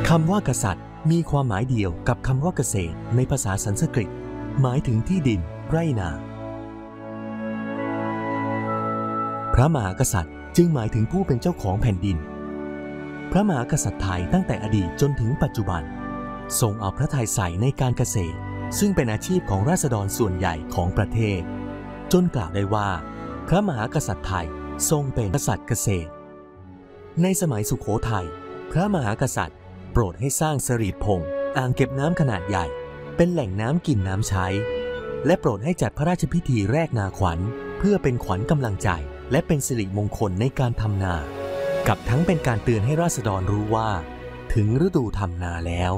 คำว่ากษัตริย์มีความหมายเดียวกับคำว่าเกษตรในภาษาสันสกฤตหมายถึงที่ดินไร่นาพระมหากษัตริย์จึงหมายถึงผู้เป็นเจ้าของแผ่นดินพระมหากษัตริย์ไทยตั้งแต่อดีตจนถึงปัจจุบันทรงเอาพระทัยใส่ในการเกษตรซึ่งเป็นอาชีพของราษฎรส่วนใหญ่ของประเทศจนกล่าวได้ว่าพระมหากษัตริย์ไทยทรงเป็นกษัตริย์เกษตรในสมัยสุโขทัยพระมหากษัตริย์โปรดให้สร้างสรีพงษ์อ่างเก็บน้ำขนาดใหญ่เป็นแหล่งน้ำกินน้ำใช้และโปรดให้จัดพระราชพิธีแรกนาขวัญเพื่อเป็นขวัญกำลังใจและเป็นสิริมงคลในการทำนากับทั้งเป็นการเตือนให้ราษฎรรู้ว่าถึงฤดูทำนาแล้ว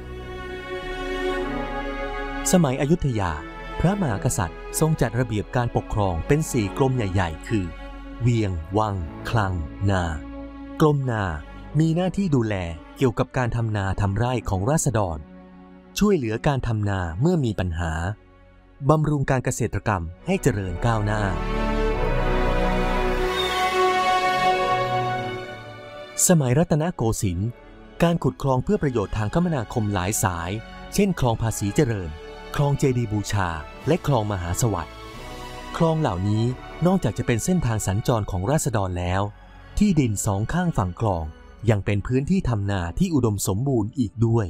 สมัยอยุธยาพระมหากษัตริย์ทรงจัดระเบียบการปกครองเป็น4กรมใหญ่ๆคือเวียงวังคลังนากรมนามีหน้าที่ดูแลเกี่ยวกับการทำนาทำไร่ของราษฎรช่วยเหลือการทำนาเมื่อมีปัญหาบำรุงการเกษตรกรรมให้เจริญก้าวหน้าสมัยรัตนโกสินทร์การขุดคลองเพื่อประโยชน์ทางคมนาคมหลายสายเช่นคลองภาษีเจริญคลองเจดีย์บูชาและคลองมหาสวัสดิ์คลองเหล่านี้นอกจากจะเป็นเส้นทางสัญจรของราษฎรแล้วที่ดินสองข้างฝั่งคลองยังเป็นพื้นที่ทำนาที่อุดมสมบูรณ์อีกด้วย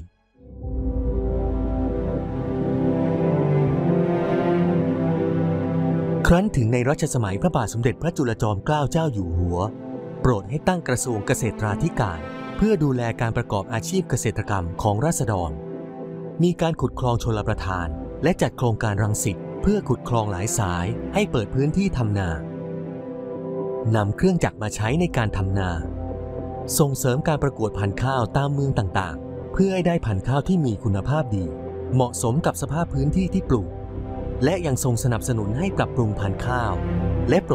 ครั้นถึงในรัชสมัยพระบาทสมเด็จพระจุลจอมเกล้าเจ้าอยู่หัวโปรดให้ตั้งกระทรวงเกษตราธิการเพื่อดูแลการประกอบอาชีพเกษตรกรรมของราษฎรมีการขุดคลองชลประทานและจัดโครงการรังสิตเพื่อขุดคลองหลายสายให้เปิดพื้นที่ทำนานำเครื่องจักรมาใช้ในการทำนาส่งเสริมการประกวดพันธุ์ข้าวตามเมืองต่างๆเพื่อให้ได้พันธุ์ข้าวที่มีคุณภาพดีเหมาะสมกับสภาพพื้นที่ที่ปลูกและยังทรงสนับสนุนให้ปรับปรุงพันธุ์ข้าวและ